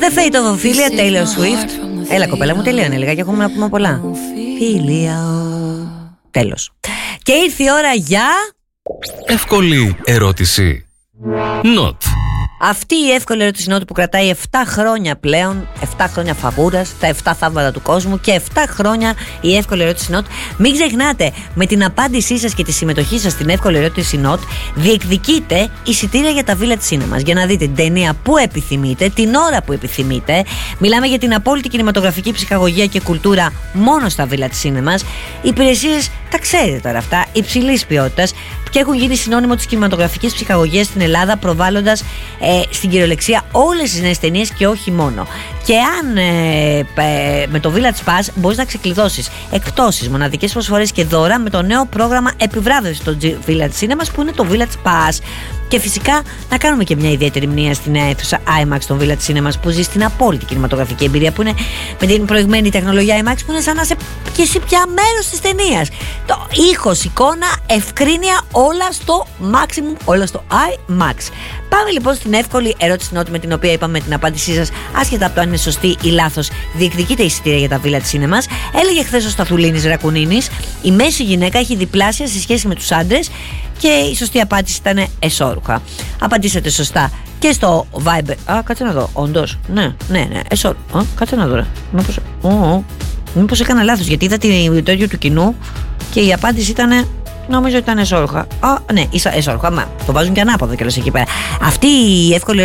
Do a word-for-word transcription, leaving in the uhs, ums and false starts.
The Fate of Ophelia, Taylor Swift. Έλα κοπέλα μου, τελείωνε λίγα και έχουμε να πούμε πολλά. Φίλια. Τέλος. Και ήρθε η ώρα για... Εύκολη ερώτηση. Not. Αυτή η εύκολη ερώτηση νότου που κρατάει επτά χρόνια πλέον, επτά χρόνια φαβούρας, τα επτά θαύματα του κόσμου και επτά χρόνια η εύκολη ερώτηση νότ. Μην ξεχνάτε, με την απάντησή σας και τη συμμετοχή σας στην εύκολη ερώτηση νότ, διεκδικείτε εισιτήρια για τα Village Cinemas για να δείτε την ταινία που επιθυμείτε, την ώρα που επιθυμείτε. Μιλάμε για την απόλυτη κινηματογραφική ψυχαγωγία και κουλτούρα μόνο στα Village Cinemas. Οι υπηρεσίες, τα ξέρετε τώρα αυτά, υψηλής ποιότητας και έχουν γίνει συνώνυμο της κινηματογραφικής ψυχαγωγίας στην Ελλάδα, προβάλλοντας ε, στην κυριολεξία όλες τις νέες ταινίες και όχι μόνο. Και αν ε, ε, με το Village Pass μπορείς να ξεκλειδώσεις εκπτώσεις, μοναδικές προσφορές και δώρα με το νέο πρόγραμμα επιβράβευσης των Village Cinemas που είναι το Village Pass. Και φυσικά να κάνουμε και μια ιδιαίτερη μνήμα στην αίθουσα IMAX των Village Cinemas που ζει στην απόλυτη κινηματογραφική εμπειρία, που είναι με την προηγμένη τεχνολογία IMAX που είναι σαν να είσαι και εσύ πια μέρος της ταινίας. Το ήχος, εικόνα, ευκρίνεια, όλα στο maximum, όλα στο IMAX. Πάμε λοιπόν στην εύκολη ερώτηση νότη με την οποία είπαμε την απάντησή σας, άσχετα από το αν είναι σωστή ή λάθος. Διεκδικείτε εισιτήρια για τα Village Cinemas. Έλεγε χθες ο Σταθουλίνης Ρακουνίνης, η μέση γυναίκα έχει διπλάσια σε σχέση με τους άντρες και η σωστή απάντηση ήταν εσώρουχα. Απαντήσατε σωστά και στο Viber. Α, κάτσε να δω, όντως. Ναι, ναι, ναι, εσώρουχα. Κάτσε να δω, ρε. Μήπως, ο, μήπως έκανα λάθος, γιατί είδα το ίδιο του κοινού και η απάντηση ήταν... Νομίζω ότι ήταν εσώρουχα. Α, ναι, εσώρουχα. Μα το βάζουν και ανάποδα κιόλας εκεί πέρα. Αυτή η εύκολη